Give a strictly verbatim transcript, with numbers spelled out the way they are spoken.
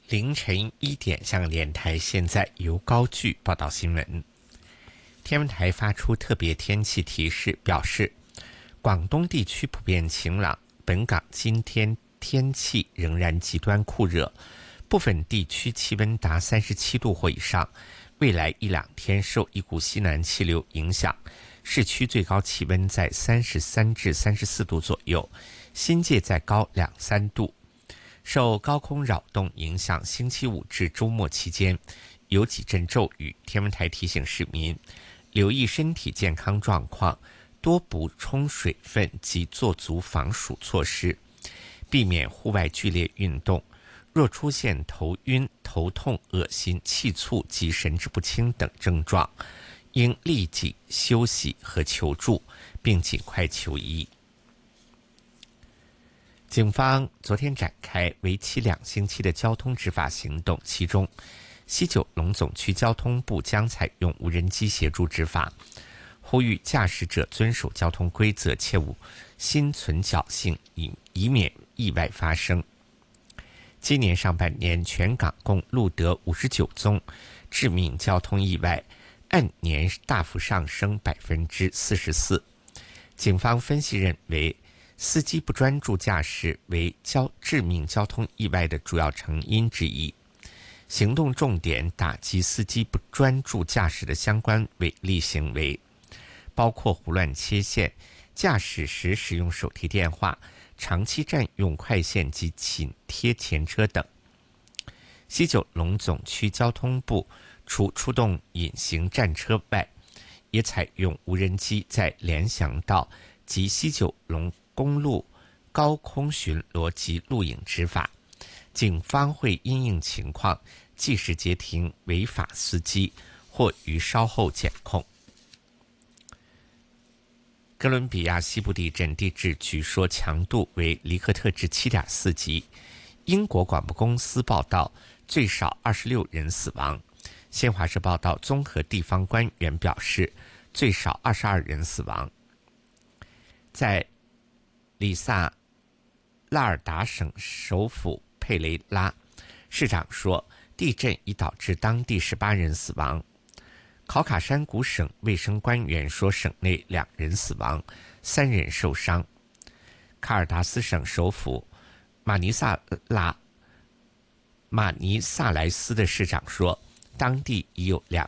凌晨一点，香港电台现在由高炬报道新闻。天文台发出特别天气提示，表示广东地区普遍晴朗，本港今天天气仍然极端酷热，部分地区气温达三十七度或以上。未来一两天受一股西南气流影响，市区最高气温在三十三至三十四度左右，新界再高两三度。受高空扰动影响，星期五至周末期间有几阵骤雨。天文台提醒市民留意身体健康状况，多补充水分及做足防暑措施，避免户外剧烈运动。若出现头晕、头痛、恶心、气促及神志不清等症状，应立即休息和求助，并尽快求医。警方昨天展开为期两星期的交通执法行动，其中西九龙总区交通部将采用无人机协助执法，呼吁驾驶者遵守交通规则，切勿心存侥幸，以以免意外发生。今年上半年，全港共录得五十九宗致命交通意外，按年大幅上升百分之四十四。警方分析认为，司机不专注驾驶为交致命交通意外的主要成因之一。行动重点打击司机不专注驾驶的相关违例行为，包括胡乱切线、驾驶时使用手提电话、长期占用快线及紧贴前车等。西九龙总区交通部除出动隐形战车外，也采用无人机在联翔道及西九龙公路高空巡逻及录影执法。警方会因应情况即时截停违法司机，或于稍后检控。哥伦比亚西部地震地质局说强度为黎克特制 七点四 级。英国广播公司报道最少二十六人死亡。新华社报道，综合地方官员表示最少二十二人死亡。在里萨拉尔达省首府佩雷拉，市长说地震已导致当地十八人死亡。考卡山谷省卫生官员说省内两人死亡，三人受伤。卡尔达斯省首府马尼萨拉马尼萨莱斯的市长说，当地已有两